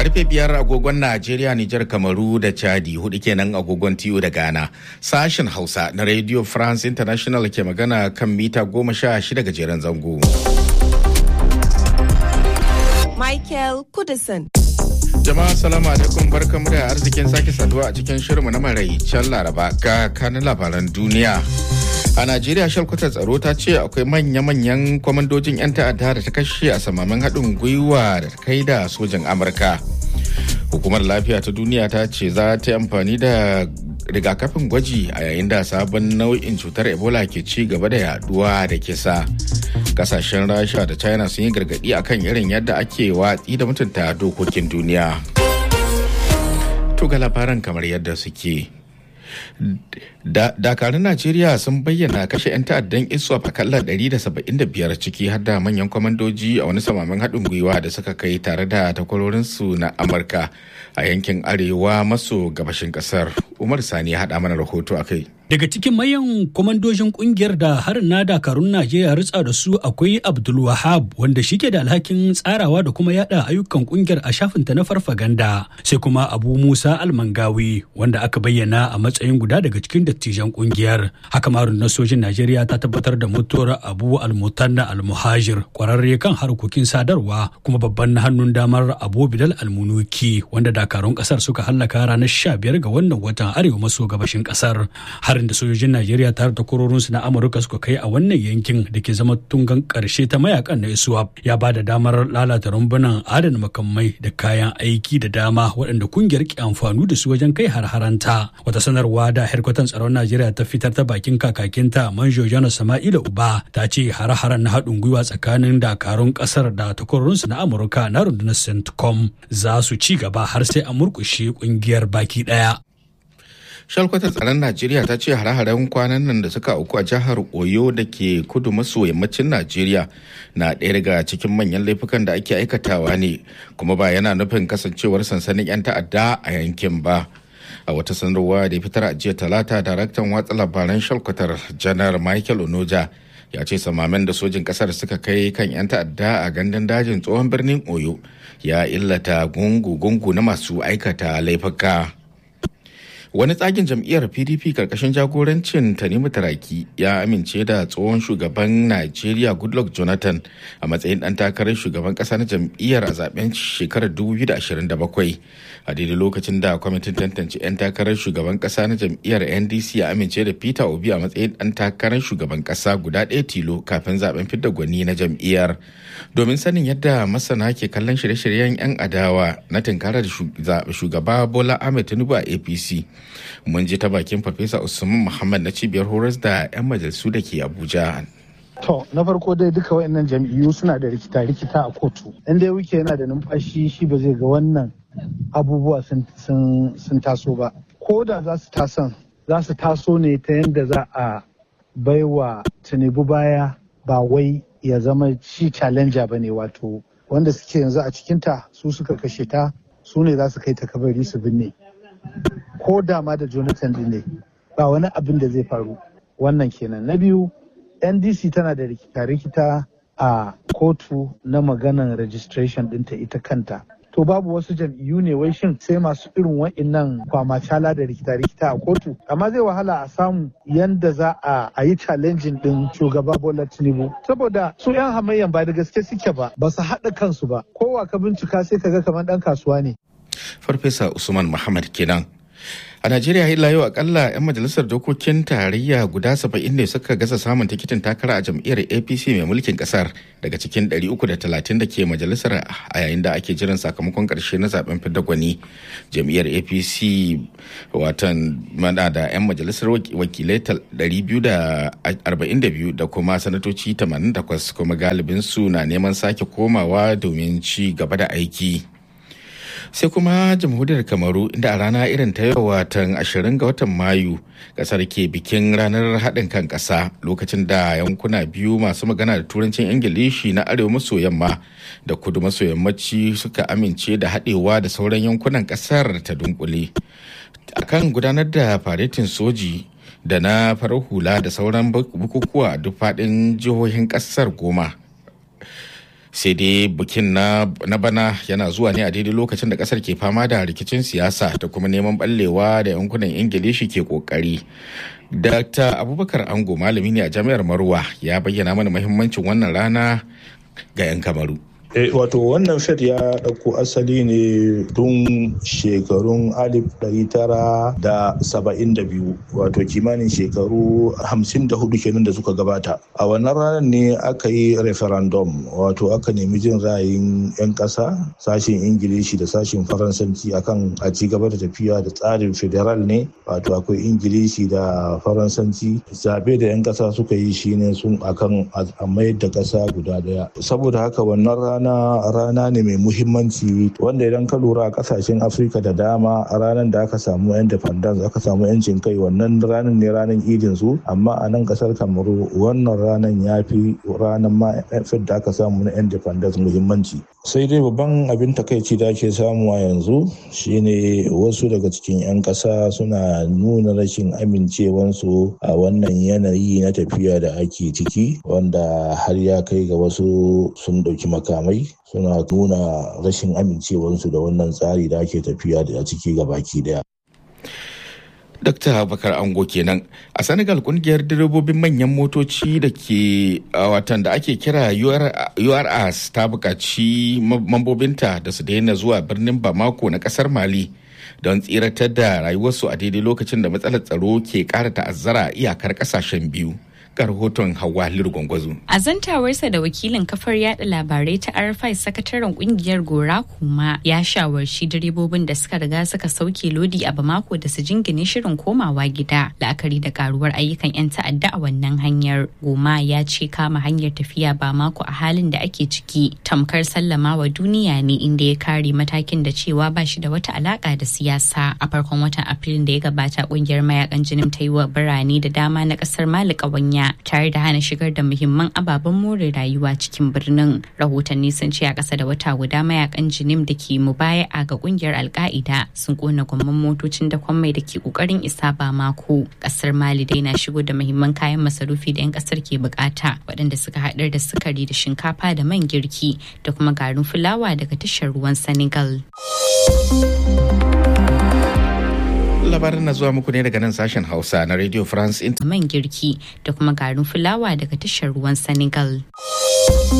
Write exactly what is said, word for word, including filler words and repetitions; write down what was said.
Karfe biyar agogon Najeriya, Nijar, Kamaru da Chadi, hudu kenan agogon Tiyo da Ghana. Sashen Hausa na Radio France International ke magana kan mita goma sha shida gajeren zango. Michael Kudison. Jama'a salamu alaikum, barkamu da arzikin sake saduwa a cikin shirinmu na maraicen Laraba ga kanin labaran duniya. A Najeriya, shalkwatar tsaro ta ce akwai manya-manyan kwamandojin 'yan ta'adda da ta kashe a samamin haɗin gwiwa da ta kai da sojan Amurka. Hukumar lafiya ta duniya ta ce za ta yi amfani da rigakafin gwaji a yayin da sabon nau'in cutar Ebola ke ci gaba da yaduwa da kisa. Kasashen Rasha da China sun yi gargaɗi akan irin yadda ake watsi da mutunta dokokin duniya. To ga labaran kamar yadda suke. Dakarun Najeriya sun bayyana kashe 'yan ta'addan ISWAP akalla ɗari da saba'in da biyar ciki har da manyan kwamandoji a wani samamin haɗin gwiwa da suka kai tare da takwarorinsu na Amurka a yankin arewa maso gabashin ƙasar. Umar Sani ya haɗa mana rahoto a kai. Daga cikin mayan kwamandojin kungiyar da harin na dakarun Najeriya ritsa da su akwai Abdul Wahab, wanda shi ke da alhakin tsarawa da kuma yada ayyukan kungiyar a shafinta na farfaganda, sai kuma Abu Musa Almangawi, wanda aka bayyana a matsayin guda daga cikin dattijan kungiyar. Haka ma rundunar sojin Najeriya ta tabbatar da mutuwar Abu Almutanna Almuhajir, kwararre kan harkokin sadarwa kuma babban na hannun damar Abu Bilal Almunuki, wanda dakarun kasar suka hallaka ranar sha biyar ga wannan watan arewa maso gabashin kasar. Har da sojojin Najeriya tare da takwarorinsu na Amurka suka kai a wannan yankin da ke zama tungan karshe ta mayakan na ISWAP ya ba da damar lalata rumbunan adana makamai da kayan aiki da dama waɗanda kungiyar ke amfani da su wajen kai har-haranta. Wata sanarwa da harkwatan tsaron Najeriya ta fitar ta bakin kakakinta Manjo Janar Sama'ila Uba ta ce har-haren na haɗin gwiwa tsakanin dakarun ƙasar da takwarorinsu na Amurka na rundunar CENTCOM za su ci gaba har sai a murƙushe kungiyar baki ɗaya. Shalkwatar tsaron Najeriya ta ce hare-haren kwanan nan da suka auku a jihar Oyo da ke kudu maso yammacin Najeriya na ɗaya daga cikin manyan laifukan da ake aikatawa ne, kuma ba yana nufin kasancewar sansanin 'yan ta'adda a yankin ba. A wata sanarwa da ya fitar a jiya Talata, daraktan watsa labaran shalkwatar Janar Michael Onoja ya ce samamen da sojin kasar suka kai kan 'yan ta'adda a gandun dajin tsohon birnin Oyo ya illata gungu-gungu na masu aikata laifuka. Wani tsagin jam'iyyar P D P karkashin jagorancin Tanimu Taraki ya amince da tsohon shugaban Najeriya Goodluck Jonathan a matsayin ɗan takarar shugaban ƙasa na jam'iyyar a zaben shekarar dubu biyu da ashirin da bakwai. A daidai lokacin da kwamitin tantance 'yan takarar shugaban ƙasa na jam'iyyar N D C ya amince da Peter Obi a matsayin ɗan takarar shugaban ƙasa guda ɗaya tilo kafin zaben fidda gwani na jam'iyyar. Domin sanin yadda masana ke kallon shirye-shiryen 'yan adawa na tunkarar shugaba Bola Ahmed Tinubu a A P C. Mun ji ta bakin Farfesa Usman Muhammad na cibiyar horas da 'yan majalisu da ke Abuja. To, na farko dai duka waɗannan jam'iyyu suna da rikita-rikita a kotu. In dai wuke yana da numfashi, shi ba zai ga wannan abubuwa sun taso ba. Ko da za su tason, za su taso ne ta yadda za a baiwa Tinubu baya, ba wai ya zama shi challenger ba ne, wato wanda suke yanzu a cikinta su suka kashe ta, su ne za su kai ta kabari su binne. Ko dama da Jonathan din ne ba wani abin da zai faru. Wannan kenan. Na biyu, N D C tana da rikita-rikita a kotu na maganan registration dinta ita kanta. To babu wasu jam'iyyu ne wai shin sai masu irin wa'innan kwamacala da rikita-rikita a kotu. Amma zai wahala a samu yanda za a yi challenging din shugaba Bola Tinubu. Saboda su 'yan hamayyan ba da gaske suke ba, ba su haɗa kansu ba. Kowa ka bincika sai ka ga kamar ɗan kasuwa ne. Farfesa Usman Muhammad kenan. A Najeriya ila yau akalla 'yan majalisar dokokin tarayya guda saba'in ne suka gasa samun tikitin takara a jam'iyyar A P C mai mulkin kasar daga cikin ɗari uku da talatin da ke majalisar a yayin da ake jiran sakamakon ƙarshe na zaben fidda gwani. Jam'iyyar A P C watan mana da 'yan majalisar wakilai ɗari biyu da arba'in da biyu da kuma sanatoci tamanin da takwas, kuma galibin su na neman sake komawa domin ci gaba da aiki. Sai kuma jamhuriyar Kamaru, inda a rana irin ta yau watan ashirin ga watan Mayu kasar ke bikin ranar haɗin kan ƙasa, lokacin da yankuna biyu masu magana da turancin Ingilishi na arewa maso yamma da kudu maso yammaci suka amince da haɗewa da sauran yankunan ƙasar ta dunkule. Akan gudanar da faretin soji da na farar hula da sauran bukukuwa duk faɗin jihohin ƙasar goma. sai dai bikin na, na bana yana zuwa ne a daidai lokacin da kasar ke fama da rikicin siyasa da kuma neman ballewa da yankunan ingilishi ke kokari. Dakta Abubakar Ango malami ne a jami'ar Marwa ya bayyana mana muhimmancin wannan rana ga 'yan Kamaru. E, wato wannan fed ya ɗauko asali ne tun shekarun alif ɗari tara da saba'in da biyu, wato kimanin shekaru hamsin da hudu kenan da suka gabata. A wannan ranar ne aka yi referendum, wato aka nemi jin ra'ayin 'yan ƙasa sashen ingilishi da sashen faransanci akan a ci gaba da tafiya da tsarin federal ne, wato akwai ingilishi da faransanci. Zabe da 'yan ƙasa suka yi shine sun akan a mayar da ƙasa guda ɗaya. Saboda haka wannan rana rana rana ne mai muhimmanci, wanda idan ka lura a kasashen Afirka da dama a ranar da aka samu independence aka samu yancin kai, wannan ranar ne ranar idin su, amma a nan kasar Kamaru wannan ranar ya fi ranar ma da aka samu na independence muhimmanci. Sai dai babban abin takaici da ake samu a yanzu shine wasu daga cikin 'yan kasa suna nuna rashin amincewansu a wannan yanayi na tafiya da ake ciki, wanda har ya kai ga wasu sun ɗauki makamai suna nuna rashin amincewansu da wannan tsari da ake tafiya da ciki gabaki daya. Dokta Abubakar Ango kenan. A Senegal kungiyar direbobin manyan motoci da ke watan da ake kira U R S ta buƙaci mambobinta da su daina zuwa birnin Bamako na ƙasar Mali don tsiratar da rayuwarsu a daidai lokacin da matsalar tsaro ke ƙara ta'azzara a iyakar ƙasashen biyu. Ga rahoton Hauwa Lirgwangwazo. A zantawarsa da wakilin kafar yada labarai ta R F I, sakataren kungiyar Gora Kuma ya shawarci direbobin da suka riga suka sauke lodi a Bamako da su jingine shirin komawa gida, la'akari da karuwar ayyukan 'yan ta'adda a wannan hanyar. Goma ya ce kama hanyar tafiya Bamako a halin da ake ciki tamkar sallama wa duniya ne, inda ya kare matakin da cewa ba shi da wata alaka da siyasa. A farkon watan Afrilun da ya gabata, kungiyar mayakan jinin ta yi wa birane da dama na kasar Mali ƙawanya tare da hana shigar da muhimman ababen more rayuwa cikin birnin. Rahotanni sun ce a ƙasa da wata guda mayakan jinim da ke mubaya'a ga kungiyar Al-Qaida sun kona gwamman motocin dakon mai da ke kokarin isa Bamako. Ƙasar Mali dai na shigo da muhimman kayan masarufi da 'yan ƙasar ke bukata, waɗanda suka haɗar da sukari da shinkafa da man girki da kuma garin fulawa daga tashar ruwan Senegal. Labarin na zuwa muku ne daga nan sashen Hausa na Radio France International. Man girki da kuma garin fulawa daga tashar ruwan Senegal.